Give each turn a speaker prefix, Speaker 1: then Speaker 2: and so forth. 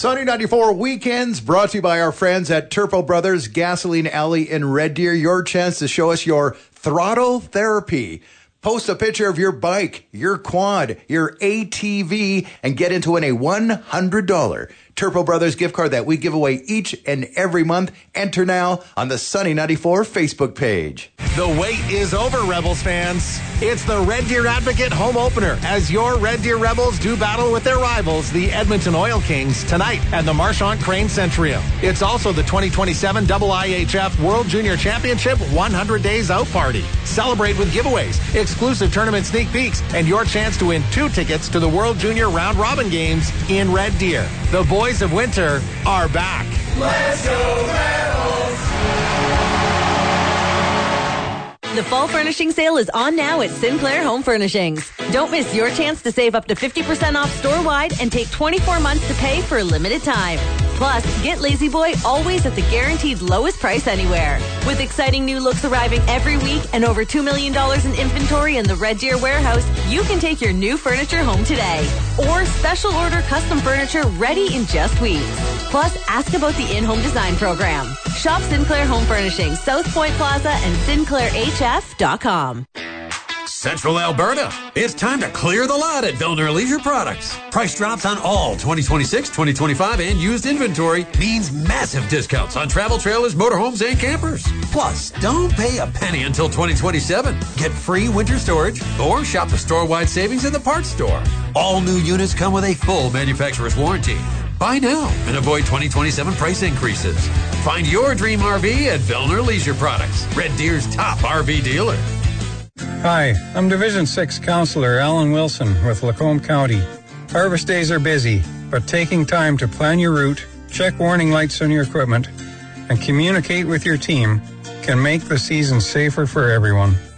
Speaker 1: Sunny 94 Weekends brought to you by our friends at Turpo Brothers Gasoline Alley in Red Deer. Your chance to show us your throttle therapy. Post a picture of your bike, your quad, your ATV, and get into a $100 Turpo Brothers gift card that we give away each and every month. Enter now on the Sunny 94 Facebook page.
Speaker 2: The wait is over, Rebels fans. It's the Red Deer Advocate home opener as your Red Deer Rebels do battle with their rivals, the Edmonton Oil Kings, tonight at the Marchant Crane Centrium. It's also the 2027 IIHF World Junior Championship 100 Days Out Party. Celebrate with giveaways, exclusive tournament sneak peeks, and your chance to win 2 tickets to the World Junior Round Robin Games in Red Deer. The boys of winter are back.
Speaker 3: Let's go Rebels!
Speaker 4: The fall furnishing sale is on now at Sinclair Home Furnishings. Don't miss your chance to save up to 50% off store-wide and take 24 months to pay for a limited time. Plus, get Lazy Boy always at the guaranteed lowest price anywhere. With exciting new looks arriving every week and over $2 million in inventory in the Red Deer warehouse, you can take your new furniture home today. Or special order custom furniture ready in just weeks. Plus, ask about the in-home design program. Shop Sinclair Home Furnishings, South Point Plaza and SinclairHF.com.
Speaker 5: Central Alberta. It's time to clear the lot at Villner Leisure Products. Price drops on all 2026, 2025, and used inventory means massive discounts on travel trailers, motorhomes, and campers. Plus, don't pay a penny until 2027. Get free winter storage or shop the store-wide savings in the parts store. All new units come with a full manufacturer's warranty. Buy now and avoid 2027 price increases. Find your dream RV at Villner Leisure Products, Red Deer's top RV dealer.
Speaker 6: Hi, I'm Division 6 Counselor Alan Wilson with Lacombe County. Harvest days are busy, but taking time to plan your route, check warning lights on your equipment, and communicate with your team can make the season safer for everyone.